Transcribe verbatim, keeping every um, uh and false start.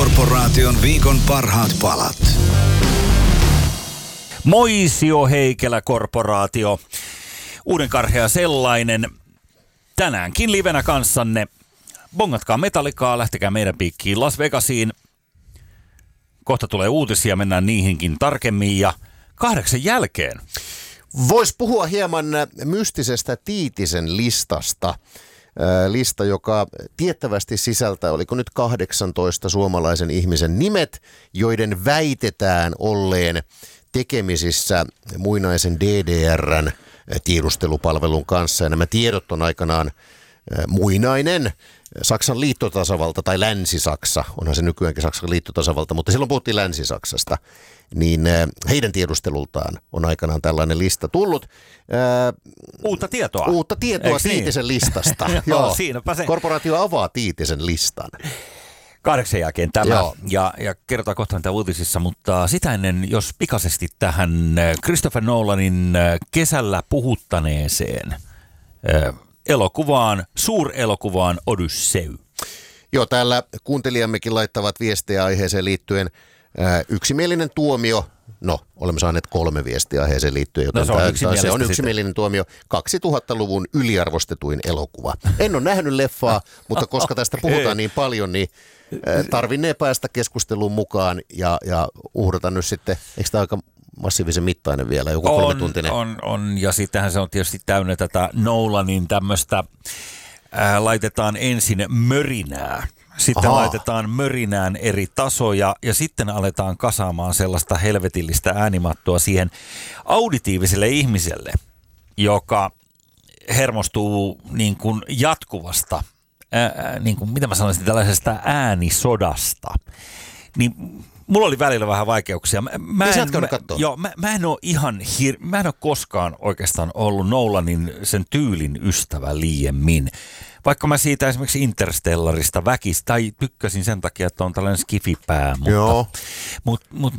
Korporaation viikon parhaat palat. Moisio Heikelä Korporaatio. Uuden karhea sellainen. Tänäänkin livenä kanssanne. Bongatkaa Metallicaa, lähtekää meidän piikkiin Las Vegasiin. Kohta tulee uutisia, mennään niihinkin tarkemmin ja kahdeksan jälkeen. Voisi puhua hieman mystisestä Tiitisen listasta. Lista, joka tiettävästi sisältää, oliko nyt kahdeksantoista suomalaisen ihmisen nimet, joiden väitetään olleen tekemisissä muinaisen D D R:n tiedustelupalvelun kanssa. Ja nämä tiedot on aikanaan muinainen Saksan liittotasavalta tai Länsi-Saksa, onhan se nykyäänkin Saksan liittotasavalta, mutta silloin puhuttiin Länsi-Saksasta, niin heidän tiedustelultaan on aikanaan tällainen lista tullut. Uutta tietoa. Uutta tietoa Eiks Tiitisen niin? listasta. Joo, siinäpä se. Korporaatio avaa Tiitisen listan. Kahdeksan jälkeen tämä Joo. ja, ja kertaa kohta näitä uutisissa, mutta sitä ennen, jos pikaisesti tähän Christopher Nolanin kesällä puhuttaneeseen äh, elokuvaan, suurelokuvaan Odyssey. Joo, täällä kuuntelijammekin laittavat viestejä aiheeseen liittyen. Äh, yksimielinen tuomio, no olemme saaneet kolme viestiä aiheeseen liittyen, joten no, se on tämä, yksimielinen, se on yksimielinen tuomio. kaksituhattaluvun yliarvostetuin elokuva. En ole nähnyt leffaa, mutta koska tästä puhutaan niin paljon, niin äh, tarvinnee päästä keskusteluun mukaan ja, ja uhrata nyt sitten, eikö tämä aika massiivisen mittainen vielä, joku on, kolmetuntinen? On, on, ja sittenhän se on tietysti täynnä tätä Nolanin tämmöistä, ää, laitetaan ensin mörinää, sitten Aha. laitetaan mörinään eri tasoja ja sitten aletaan kasaamaan sellaista helvetillistä äänimattoa siihen auditiiviselle ihmiselle, joka hermostuu niin kuin jatkuvasta, ää, niin kuin, mitä mä sanoisin, tällaisesta äänisodasta, niin mulla oli välillä vähän vaikeuksia. Mä, mä, en, mä, joo, mä, mä en ole ihan hir- mä en ole koskaan oikeastaan ollut Nolanin sen tyylin ystävä liiemmin. Vaikka mä siitä esimerkiksi Interstellarista väkistä, tai tykkäsin sen takia, että on tällainen skifipää, mutta, mutta, mutta